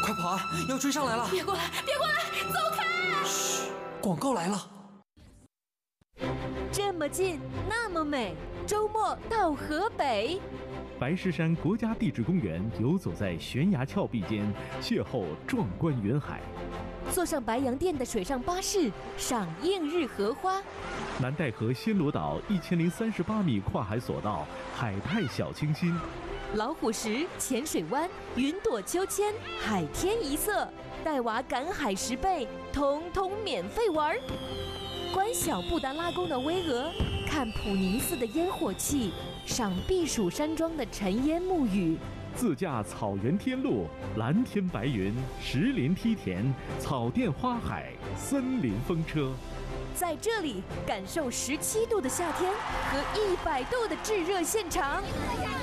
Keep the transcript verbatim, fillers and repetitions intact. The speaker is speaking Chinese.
快跑啊！要追上来了！ 别过来，别过来，走开！ 嘘，广告来了。 这么近，那么美，周末到河北。 白石山国家地质公园游走在悬崖峭壁间，邂逅壮观云海。 坐上白洋淀的水上巴士，赏映日荷花。 南戴河暹罗岛一千零三十八米跨海索道，海派小清新。 老虎石、浅水湾、云朵秋千、海天一色，带娃赶海十倍，通通免费玩。观小布达拉宫的巍峨，看普宁寺的烟火气，赏避暑山庄的尘烟沐雨。 自驾草原天路，蓝天白云，石林梯田，草甸花海，森林风车。 在这里感受十七度的夏天和一百度的炙热现场。